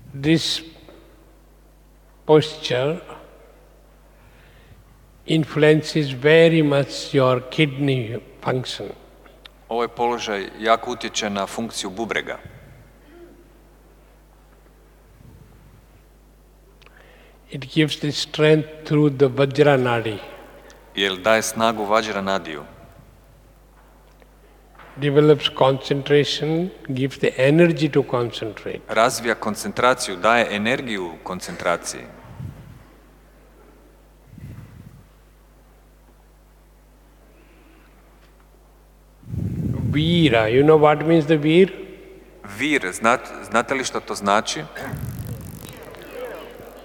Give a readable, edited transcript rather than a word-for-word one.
This posture influences very much your kidney function. Ovaj položaj jako utječe na funkciju bubrega. It gives the strength through the Vajra Nadi. Jer daje snagu Vajranadiju. Develops concentration, gives the energy to concentrate. Razvija koncentraciju, daje energiju koncentraciji. Veera, you know what means the veer? Vir, znate li što to znači?